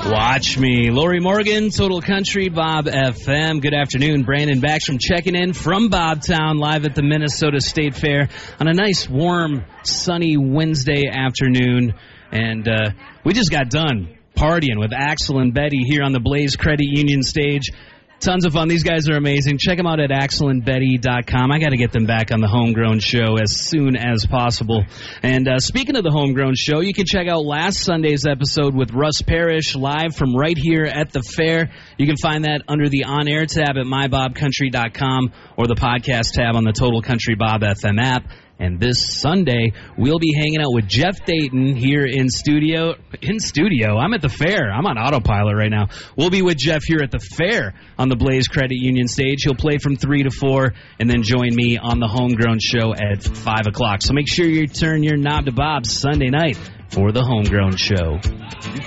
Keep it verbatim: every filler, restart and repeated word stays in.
Watch me. Lori Morgan, Total Country, Bob F M. Good afternoon. Brandon Backstrom checking in from Bobtown, live at the Minnesota State Fair on a nice, warm, sunny Wednesday afternoon. And uh, we just got done partying with Axel and Betty here on the Blaze Credit Union stage. Tons of fun. These guys are amazing. Check them out at axel and betty dot com. I got to get them back on the Homegrown Show as soon as possible. And uh, speaking of the Homegrown Show, you can check out last Sunday's episode with Russ Parrish live from right here at the fair. You can find that under the on-air tab at my bob country dot com or the podcast tab on the Total Country Bob F M app. And this Sunday, we'll be hanging out with Jeff Dayton here in studio. In studio? I'm at the fair. I'm on autopilot right now. We'll be with Jeff here at the fair on the Blaze Credit Union stage. He'll play from three to four and then join me on the Homegrown Show at five o'clock. So make sure you turn your knob to Bob Sunday night for the Homegrown Show.